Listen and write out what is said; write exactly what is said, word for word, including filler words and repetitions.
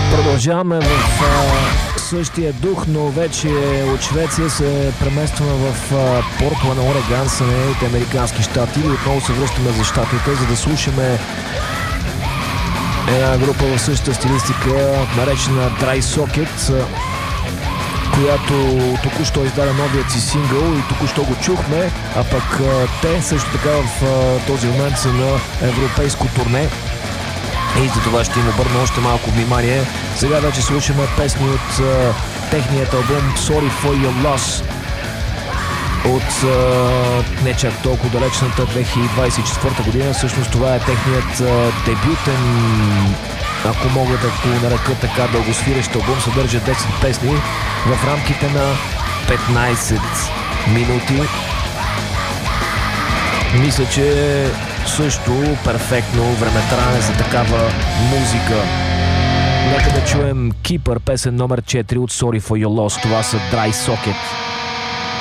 Продължаваме в а, същия дух, но вече от Швеция се преместваме в а, Портланд, Орегон, Съединените американски щати и отново се връщаме за щатите, за да слушаме една група в същата стилистика, наречена Dry Socket, която току-що издаде новият си сингъл и току-що го чухме, а пък а, те също така в а, този момент са на европейско турне. И за това ще им обърна още малко внимание. Сега вече слушаме песни от а, техният албум Sorry for Your Loss от а, не чак толкова далечната две хиляди двадесет и четвърта година. Всъщност това е техният а, дебютен, ако мога да го нарека така, дългосвирещ албум. Съдържа десет песни в рамките на петнадесет минути. Мисля, че също перфектно времетраене за такава музика. Нека да чуем Keeper, песен номер четири от Sorry for Your Loss. Това са Dry Socket.